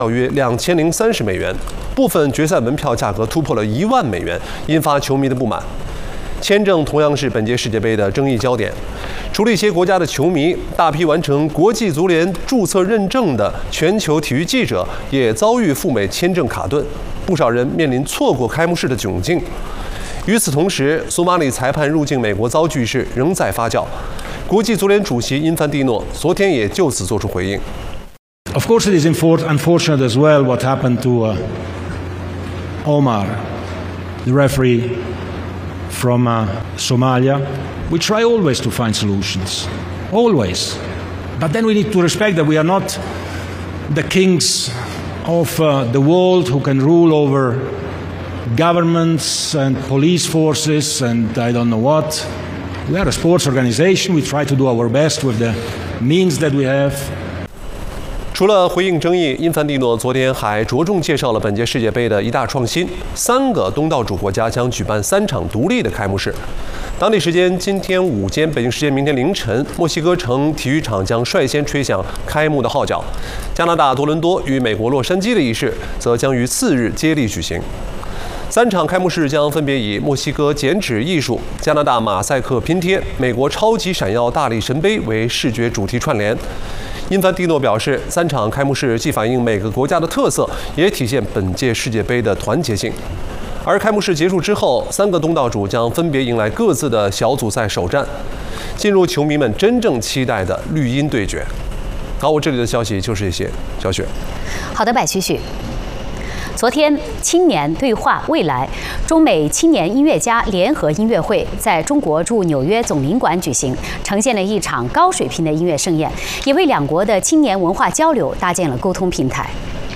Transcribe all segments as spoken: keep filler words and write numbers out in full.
到约两千零三十美元，部分决赛门票价格突破了一万美元，引发球迷的不满。签证同样是本届世界杯的争议焦点。除了一些国家的球迷，大批完成国际足联注册认证的全球体育记者也遭遇赴美签证卡顿，不少人面临错过开幕式的窘境。与此同时，索马里裁判入境美国遭拒事仍在发酵。国际足联主席因凡蒂诺昨天也就此作出回应。 Of course, it is unfortunate as well what happened to uh, Omar, the referee from uh, Somalia. We try always to find solutions, always. But then we need to respect that we are not the kings of uh, the world who can rule over governments and police forces and I don't know what. We are a sports organization. We try to do our best with the means that we have. 除了回应争议，因凡蒂诺昨天还着重介绍了本届世界杯的一大创新：三个东道主国家将举办三场独立的开幕式。当地时间今天午间，北京时间明天凌晨，墨西哥城体育场将率先吹响开幕的号角。加拿大多伦多与美国洛杉矶的仪式则将于次日接力举行。三场开幕式将分别以墨西哥剪纸艺术、加拿大马赛克拼贴、美国超级闪耀大力神杯为视觉主题串联。因凡蒂诺表示，三场开幕式既反映每个国家的特色，也体现本届世界杯的团结性。而开幕式结束之后，三个东道主将分别迎来各自的小组赛首战，进入球迷们真正期待的绿茵对决。好，我这里的消息就是这些。小雪， 好的，白旭旭。昨天，青年对话未来中美青年音乐家联合音乐会在中国驻纽约总领馆举行，呈现了一场高水平的音乐盛宴，也为两国的青年文化交流搭建了沟通平台。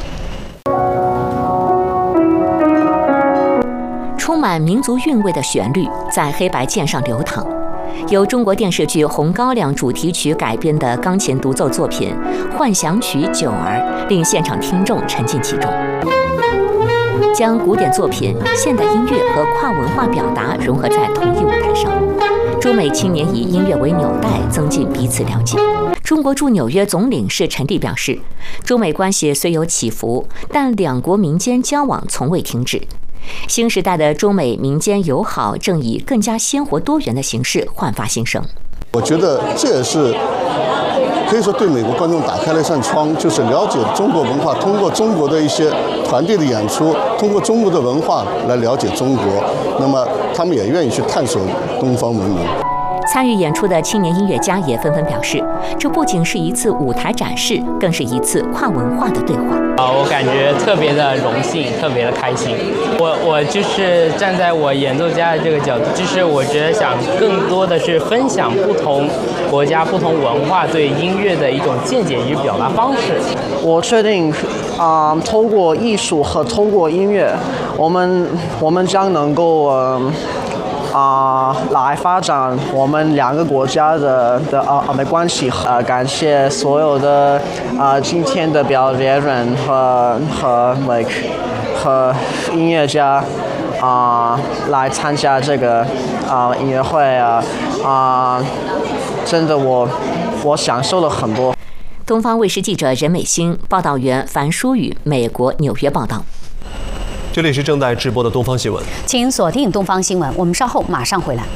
充满民族韵味的旋律在黑白键上流淌，由中国电视剧《红高粱》主题曲改编的钢琴独奏作品《幻想曲九儿》令现场听众沉浸其中。将古典作品、现代音乐和跨文化表达融合在同一舞台上，中美青年以音乐为纽带，增进彼此了解。中国驻纽约总领事陈立表示，中美关系虽有起伏，但两国民间交往从未停止。新时代的中美民间友好正以更加鲜活多元的形式焕发新生。 我觉得这也是可以说对美国观众打开了一扇窗，就是了解中国文化，通过中国的一些团队的演出，通过中国的文化来了解中国，那么他们也愿意去探索东方文明。 参与演出的青年音乐家也纷纷表示，这不仅是一次舞台展示，更是一次跨文化的对话。 啊，我感觉特别的荣幸，特别的开心。我我就是站在我演奏家的这个角度，就是我觉得想更多的是分享不同国家、不同文化对音乐的一种见解与表达方式。 我确定，啊、呃，通过艺术和通过音乐，我们我们将能够呃。啊、呃，来发展我们两个国家的的啊啊的关系。呃，感谢所有的啊、呃、今天的表演人和和 like 和音乐家啊、呃、来参加这个啊、呃、音乐会啊啊、呃，真的我我享受了很多。 东方卫视记者任美欣，报道员樊淑宇，美国纽约报道。 这里是正在直播的东方新闻， 请锁定东方新闻，我们稍后马上回来。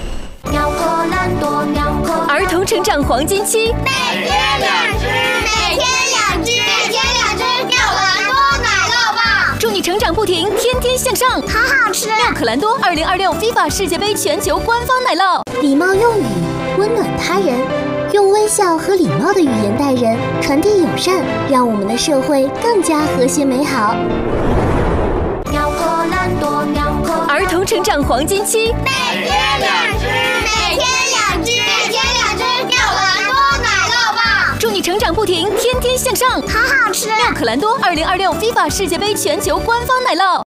儿童成长黄金期， 每天两只，每天两只，每天两只妙可蓝多奶酪棒， 祝你成长不停，天天向上， 好好吃。 妙可蓝多二零二六 FIFA 世界杯全球官方奶酪， 礼貌用语，温暖他人，用微笑和礼貌的语言待人，传递友善，让我们的社会更加和谐美好。 儿童成长黄金期， 每天两只，每天两只，每天两只妙可蓝多奶酪棒， 祝你成长不停，天天向上， 好好吃。 妙可蓝多二零二六 FIFA 世界杯全球官方奶酪。